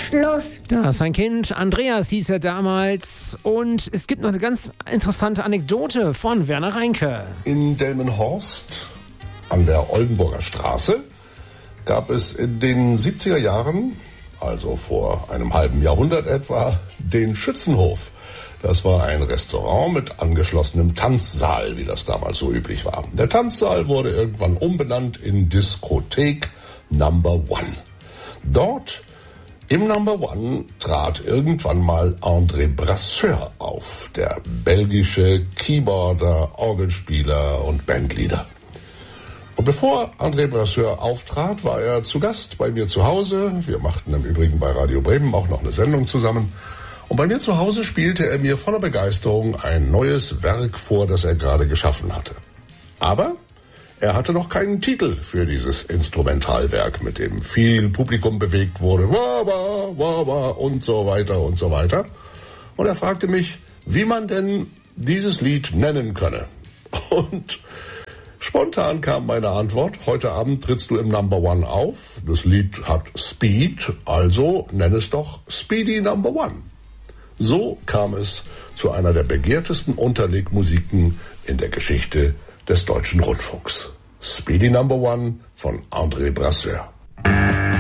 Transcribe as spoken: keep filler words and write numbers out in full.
Schluss. Da ist ein Kind, Andreas hieß er damals. Und es gibt noch eine ganz interessante Anekdote von Werner Reinke. In Delmenhorst an der Oldenburger Straße gab es in den siebziger Jahren, also vor einem halben Jahrhundert etwa, den Schützenhof. Das war ein Restaurant mit angeschlossenem Tanzsaal, wie das damals so üblich war. Der Tanzsaal wurde irgendwann umbenannt in Diskothek Number One. Dort im Number One trat irgendwann mal André Brasseur auf, der belgische Keyboarder, Orgelspieler und Bandleader. Und bevor André Brasseur auftrat, war er zu Gast bei mir zu Hause. Wir machten im Übrigen bei Radio Bremen auch noch eine Sendung zusammen. Und bei mir zu Hause spielte er mir voller Begeisterung ein neues Werk vor, das er gerade geschaffen hatte. Aber er hatte noch keinen Titel für dieses Instrumentalwerk, mit dem viel Publikum bewegt wurde, wah, wah, wah, wah, und so weiter und so weiter. Und er fragte mich, wie man denn dieses Lied nennen könne. Und spontan kam meine Antwort, heute Abend trittst du im Number One auf. Das Lied hat Speed, also nenn es doch Speedy Number One. So kam es zu einer der begehrtesten Unterlegmusiken in der Geschichte des Deutschen Rundfunks. Speedy Number One von André Brasseur.